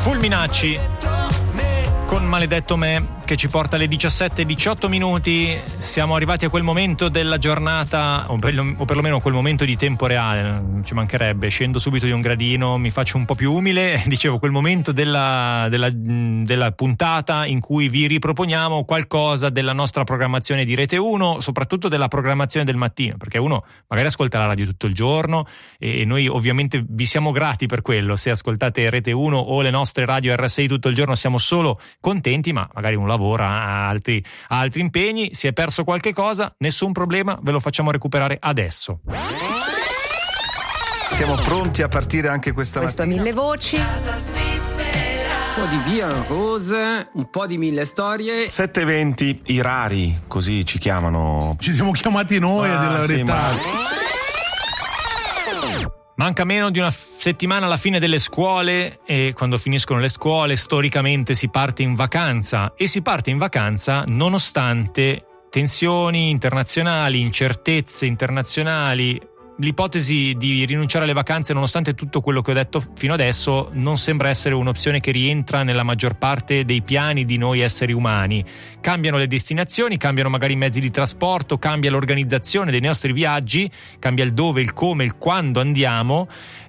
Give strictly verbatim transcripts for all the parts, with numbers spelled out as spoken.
Fulminacci con Maledetto Me, che ci porta alle diciassette e diciotto minuti. Siamo arrivati a quel momento della giornata, o, per, o perlomeno quel momento di tempo reale, ci mancherebbe. Scendo subito di un gradino, mi faccio un po' più umile. Dicevo, quel momento della, della, della puntata in cui vi riproponiamo qualcosa della nostra programmazione di Rete uno, soprattutto della programmazione del mattino, perché uno magari ascolta la radio tutto il giorno e noi ovviamente vi siamo grati per quello. Se ascoltate Rete uno o le nostre radio R S I tutto il giorno siamo solo contenti, ma magari un lavoro ha altri, ha altri impegni. Si è perso qualche cosa, nessun problema, ve lo facciamo recuperare adesso. Siamo pronti a partire anche questa Questo mattina. Mille Voci. Un po' di Via Rose, un po' di Mille Storie. sette e venti, i rari, così ci chiamano. Ci siamo chiamati noi, Ah, a dire la sì, verità. ma- Manca meno di una settimana alla fine delle scuole e quando finiscono le scuole storicamente si parte in vacanza e si parte in vacanza nonostante tensioni internazionali, incertezze internazionali. L'ipotesi di rinunciare alle vacanze, nonostante tutto quello che ho detto fino adesso, non sembra essere un'opzione che rientra nella maggior parte dei piani di noi esseri umani. Cambiano le destinazioni, cambiano magari i mezzi di trasporto, cambia l'organizzazione dei nostri viaggi, cambia il dove, il come, il quando andiamo,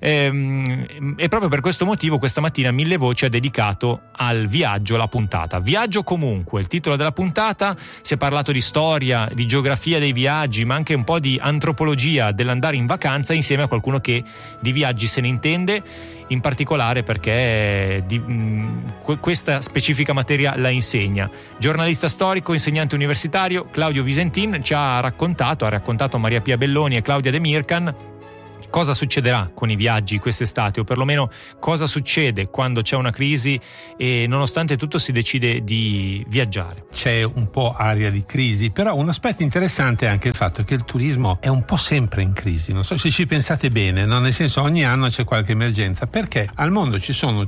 ehm, e proprio per questo motivo questa mattina Mille Voci ha dedicato al viaggio la puntata. Viaggio comunque, il titolo della puntata. Si è parlato di storia, di geografia dei viaggi, ma anche un po' di antropologia dell'andare in vacanza insieme a qualcuno che di viaggi se ne intende, in particolare perché di, mh, questa specifica materia la insegna. Giornalista storico, insegnante universitario, Claudio Visentin ci ha raccontato, ha raccontato a Maria Pia Belloni e Claudia De Mircan cosa succederà con i viaggi quest'estate, o perlomeno cosa succede quando c'è una crisi e nonostante tutto si decide di viaggiare. C'è un po' aria di crisi, però un aspetto interessante è anche il fatto che il turismo è un po' sempre in crisi. Non so se ci pensate bene, no? Nel senso, ogni anno c'è qualche emergenza, perché al mondo ci sono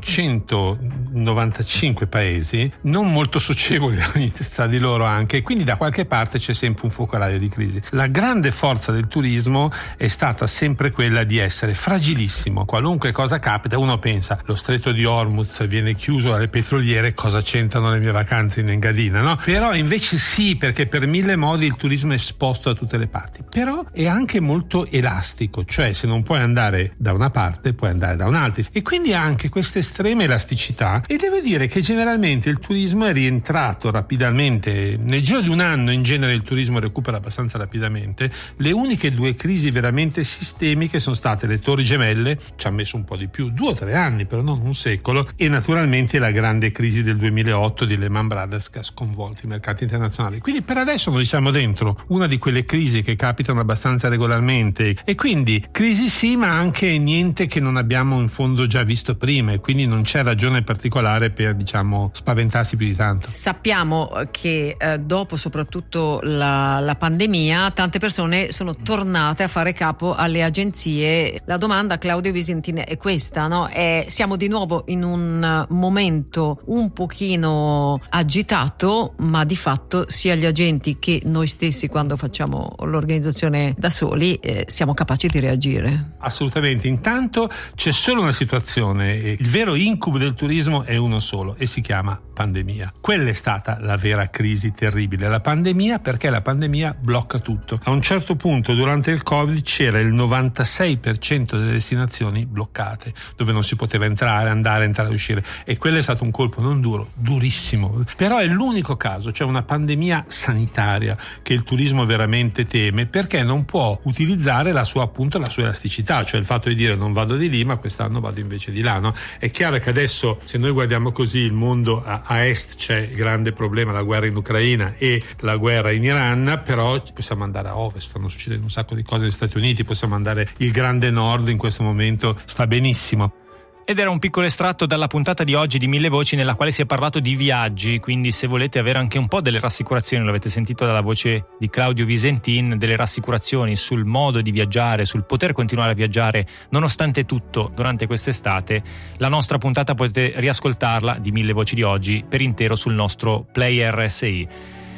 centonovantacinque paesi non molto socievoli tra di loro anche, e quindi da qualche parte c'è sempre un focolaio di crisi. La grande forza del turismo è stata sempre quella di essere fragilissimo. Qualunque cosa capita, uno pensa lo stretto di Hormuz viene chiuso dalle petroliere, cosa c'entrano le mie vacanze in Engadina, no? Però invece sì, perché per mille modi il turismo è esposto da tutte le parti, però è anche molto elastico, cioè se non puoi andare da una parte puoi andare da un'altra, e quindi ha anche questa estrema elasticità. E devo dire che generalmente il turismo è rientrato rapidamente nel giro di un anno. In genere il turismo recupera abbastanza rapidamente. Le uniche due crisi veramente sistemiche sono state le Torri Gemelle, ci ha messo un po' di più, due o tre anni, però non un secolo, e naturalmente la grande crisi del duemilaotto di Lehman Brothers che ha sconvolto i mercati internazionali. Quindi per adesso noi siamo dentro una di quelle crisi che capitano abbastanza regolarmente, e quindi crisi sì, ma anche niente che non abbiamo in fondo già visto prima, e quindi non c'è ragione particolare per, diciamo, spaventarsi più di tanto. Sappiamo che eh, dopo soprattutto la, la pandemia tante persone sono tornate a fare capo alle agenzie. La domanda, Claudio Visentin, è questa, no? È, siamo di nuovo in un momento un pochino agitato, ma di fatto sia gli agenti che noi stessi, quando facciamo l'organizzazione da soli, eh, siamo capaci di reagire. Assolutamente. Intanto c'è solo una situazione, il vero incubo del turismo è uno solo e si chiama pandemia. Quella è stata la vera crisi terribile, la pandemia, perché la pandemia blocca tutto. A un certo punto durante il Covid c'era il novantasei per cento delle destinazioni bloccate, dove non si poteva entrare, andare, entrare e uscire, e quello è stato un colpo non duro, durissimo, però è l'unico caso, cioè una pandemia sanitaria, che il turismo veramente teme, perché non può utilizzare la sua, appunto, la sua elasticità, cioè il fatto di dire non vado di lì ma quest'anno vado invece di là, no? È chiaro che adesso, se noi guardiamo così il mondo, a, a est c'è il grande problema, la guerra in Ucraina e la guerra in Iran, però possiamo andare a ovest, stanno succedendo un sacco di cose negli Stati Uniti, possiamo andare il grande nord in questo momento sta benissimo. Ed era un piccolo estratto dalla puntata di oggi di Mille Voci, nella quale si è parlato di viaggi, quindi se volete avere anche un po' delle rassicurazioni, l'avete sentito dalla voce di Claudio Visentin, delle rassicurazioni sul modo di viaggiare, sul poter continuare a viaggiare nonostante tutto durante quest'estate, la nostra puntata potete riascoltarla di Mille Voci di oggi per intero sul nostro Play R S I.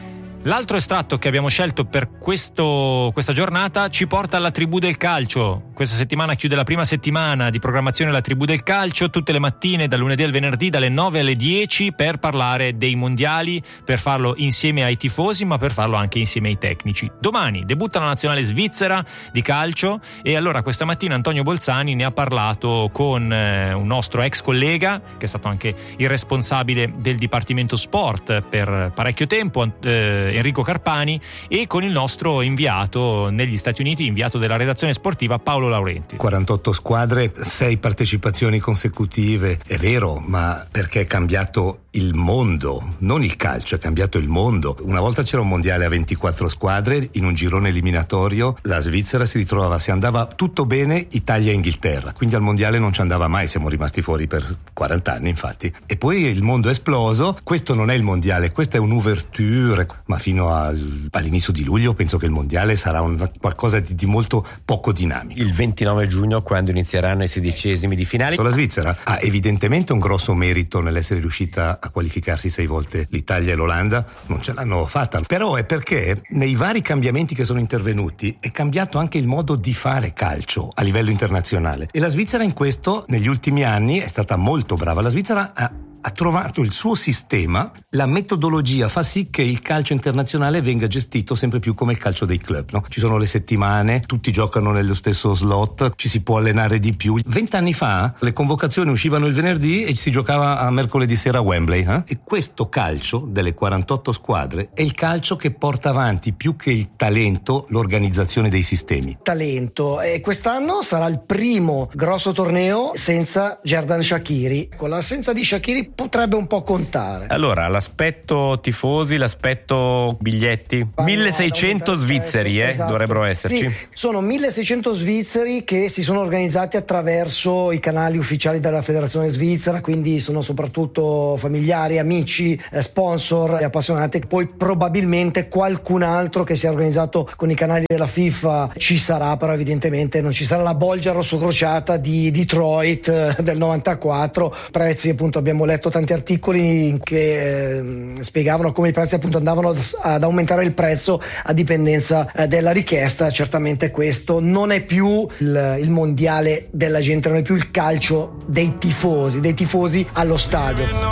L'altro estratto che abbiamo scelto per questo, questa giornata ci porta alla Tribù del Calcio. Questa settimana chiude la prima settimana di programmazione della Tribù del Calcio, tutte le mattine dal lunedì al venerdì dalle nove alle dieci, per parlare dei mondiali, per farlo insieme ai tifosi ma per farlo anche insieme ai tecnici. Domani debutta la nazionale svizzera di calcio e allora questa mattina Antonio Bolzani ne ha parlato con eh, un nostro ex collega che è stato anche il responsabile del Dipartimento Sport per parecchio tempo, eh, Enrico Carpani, e con il nostro inviato negli Stati Uniti, inviato della redazione sportiva, Paolo Laurenti. quarantotto squadre, sei partecipazioni consecutive, è vero, ma perché è cambiato il mondo, non il calcio, è cambiato il mondo. Una volta c'era un mondiale a ventiquattro squadre, in un girone eliminatorio la Svizzera si ritrovava, se andava tutto bene, Italia e Inghilterra, quindi al mondiale non ci andava mai, siamo rimasti fuori per quaranta anni infatti. E poi il mondo è esploso, questo non è il mondiale, questa è un'ouverture, ma fino al, all'inizio di luglio penso che il mondiale sarà un, qualcosa di, di molto poco dinamico. Il ventinove giugno, quando inizieranno i sedicesimi di finale. La Svizzera ha evidentemente un grosso merito nell'essere riuscita a qualificarsi sei volte. L'Italia e l'Olanda non ce l'hanno fatta, però è perché nei vari cambiamenti che sono intervenuti è cambiato anche il modo di fare calcio a livello internazionale, e la Svizzera in questo negli ultimi anni è stata molto brava. La Svizzera ha ha trovato il suo sistema, la metodologia fa sì che il calcio internazionale venga gestito sempre più come il calcio dei club, no? Ci sono le settimane, tutti giocano nello stesso slot, ci si può allenare di più. Vent'anni fa le convocazioni uscivano il venerdì e si giocava a mercoledì sera a Wembley, eh? E questo calcio delle quarantotto squadre è il calcio che porta avanti più che il talento l'organizzazione dei sistemi. Talento, e quest'anno sarà il primo grosso torneo senza Xherdan Shaqiri. Con l'assenza di Shaqiri potrebbe un po' contare. Allora, l'aspetto tifosi, l'aspetto biglietti, milleseicento svizzeri eh, esatto. Dovrebbero esserci. Sì, sono milleseicento svizzeri che si sono organizzati attraverso i canali ufficiali della Federazione Svizzera, quindi sono soprattutto familiari, amici, sponsor e appassionati. Poi probabilmente qualcun altro che si è organizzato con i canali della FIFA ci sarà, però evidentemente non ci sarà la bolgia rossocrociata di Detroit del novantaquattro. Prezzi, appunto, abbiamo letto tanti articoli che eh, spiegavano come i prezzi appunto andavano ad aumentare il prezzo a dipendenza eh, della richiesta. Certamente questo non è più il, il mondiale della gente, non è più il calcio dei tifosi, dei tifosi allo stadio.